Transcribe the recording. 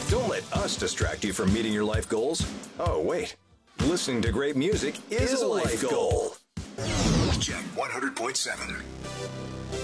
Don't let us distract you from meeting your life goals. Oh, wait. Listening to great music is a life goal. Jet 100.7.